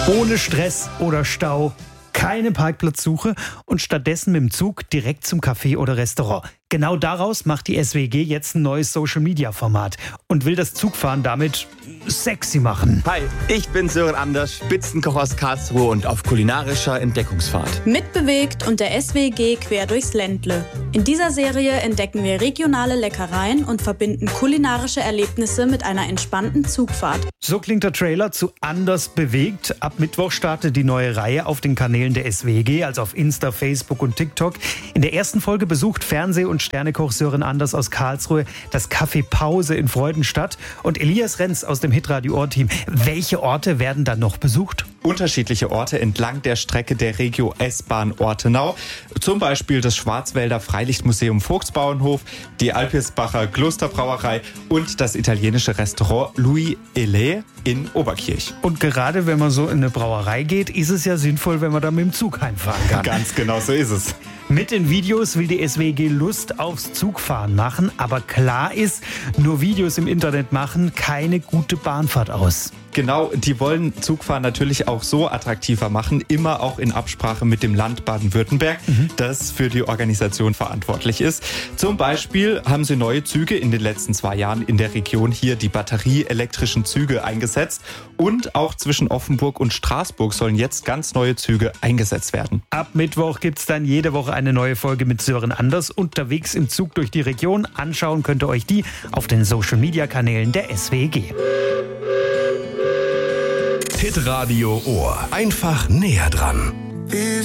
Ohne Stress oder Stau, keine Parkplatzsuche und stattdessen mit dem Zug direkt zum Café oder Restaurant. Genau daraus macht die SWG jetzt ein neues Social-Media-Format und will das Zugfahren damit sexy machen. Hi, ich bin Sören Anders, Spitzenkoch aus Karlsruhe und auf kulinarischer Entdeckungsfahrt. Mitbewegt und der SWG quer durchs Ländle. In dieser Serie entdecken wir regionale Leckereien und verbinden kulinarische Erlebnisse mit einer entspannten Zugfahrt. So klingt der Trailer zu Anders bewegt. Ab Mittwoch startet die neue Reihe auf den Kanälen der SWG, also auf Insta, Facebook und TikTok. In der ersten Folge besucht Fernseh- und Sternekoch Sören Anders aus Karlsruhe das Café Pause in Freudenstadt und Elias Renz aus dem Hitradio-Ohr-Team. Welche Orte werden dann noch besucht? Unterschiedliche Orte entlang der Strecke der Regio S-Bahn Ortenau. Zum Beispiel das Schwarzwälder Freilichtmuseum Vogtsbauernhof, die Alpirsbacher Klosterbrauerei und das italienische Restaurant Louis Elé in Oberkirch. Und gerade wenn man so in eine Brauerei geht, ist es ja sinnvoll, wenn man da mit dem Zug heimfahren kann. Ganz genau so ist es. Mit den Videos will die SWG Lust aufs Zugfahren machen, aber klar ist, nur Videos im Internet machen keine gute Bahnfahrt aus. Genau, die wollen Zugfahren natürlich auch so attraktiver machen, immer auch in Absprache mit dem Land Baden-Württemberg, das für die Organisation verantwortlich ist. Zum Beispiel haben sie neue Züge in den letzten 2 Jahren in der Region hier, die batterieelektrischen Züge, eingesetzt. Und auch zwischen Offenburg und Straßburg sollen jetzt ganz neue Züge eingesetzt werden. Ab Mittwoch gibt's dann jede Woche eine neue Folge mit Sören Anders unterwegs im Zug durch die Region. Anschauen könnt ihr euch die auf den Social-Media-Kanälen der SWG. Hitradio Ohr. Einfach näher dran.